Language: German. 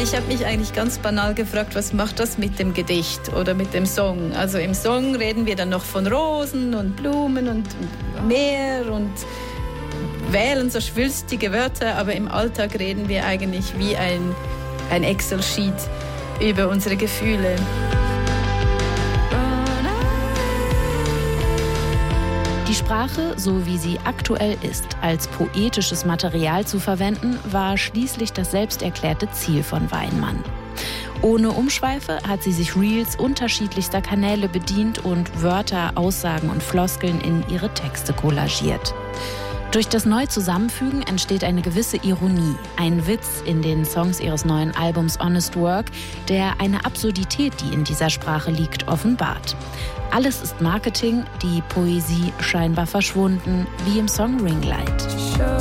Ich habe mich eigentlich ganz banal gefragt, was macht das mit dem Gedicht oder mit dem Song? Also im Song reden wir dann noch von Rosen und Blumen und Meer und wählen so schwülstige Wörter, aber im Alltag reden wir eigentlich wie ein Excel-Sheet über unsere Gefühle. Die Sprache, so wie sie aktuell ist, als poetisches Material zu verwenden, war schließlich das selbsterklärte Ziel von Weinmann. Ohne Umschweife hat sie sich Reels unterschiedlichster Kanäle bedient und Wörter, Aussagen und Floskeln in ihre Texte collagiert. Durch das Neuzusammenfügen entsteht eine gewisse Ironie, ein Witz in den Songs ihres neuen Albums Honest Work, der eine Absurdität, die in dieser Sprache liegt, offenbart. Alles ist Marketing, die Poesie scheinbar verschwunden, wie im Song Ring Light.